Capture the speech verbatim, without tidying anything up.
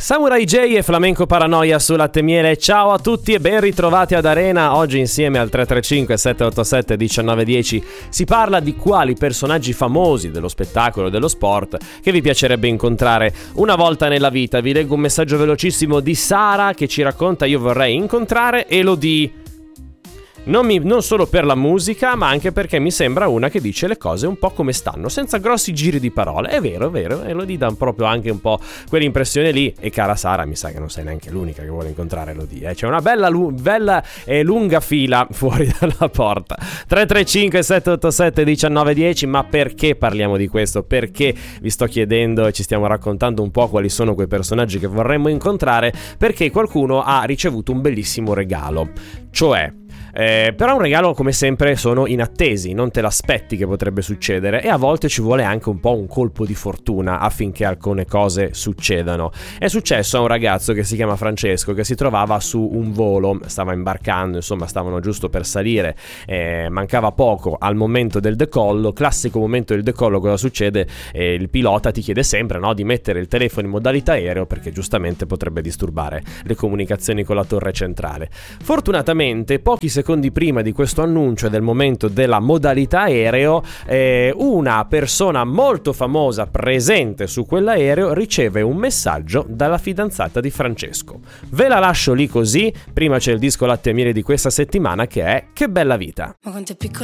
Samurai J e Flamenco Paranoia su Latte e Miele. Ciao a tutti e ben ritrovati ad Arena. Oggi insieme al tre tre cinque sette otto sette uno nove uno zero si parla di quali personaggi famosi dello spettacolo e dello sport che vi piacerebbe incontrare una volta nella vita. Vi leggo un messaggio velocissimo di Sara che ci racconta: io vorrei incontrare Elodie. Non, mi, non solo per la musica, ma anche perché mi sembra una che dice le cose un po' come stanno, senza grossi giri di parole. È vero, è vero, Elodie dà proprio anche un po' quell'impressione lì. E cara Sara, mi sa che non sei neanche l'unica che vuole incontrare Elodie, eh? C'è una bella, lu- bella e lunga fila fuori dalla porta. tre tre cinque sette otto sette uno nove uno zero. Ma perché parliamo di questo? Perché vi sto chiedendo e ci stiamo raccontando un po' quali sono quei personaggi che vorremmo incontrare? Perché qualcuno ha ricevuto un bellissimo regalo, cioè Eh, però un regalo, come sempre, sono inattesi, non te l'aspetti che potrebbe succedere, e a volte ci vuole anche un po' un colpo di fortuna affinché alcune cose succedano. È successo a un ragazzo che si chiama Francesco, che si trovava su un volo, stava imbarcando, insomma stavano giusto per salire, eh, mancava poco al momento del decollo. Classico momento del decollo, cosa succede? Eh, il pilota ti chiede sempre, no, di mettere il telefono in modalità aereo, perché giustamente potrebbe disturbare le comunicazioni con la torre centrale. Fortunatamente, pochi secondi secondi prima di questo annuncio del momento della modalità aereo, eh, una persona molto famosa presente su quell'aereo riceve un messaggio dalla fidanzata di Francesco. Ve la lascio lì così. Prima c'è il disco Latte e Miele di questa settimana, che è Che bella vita. Ma quanto è piccola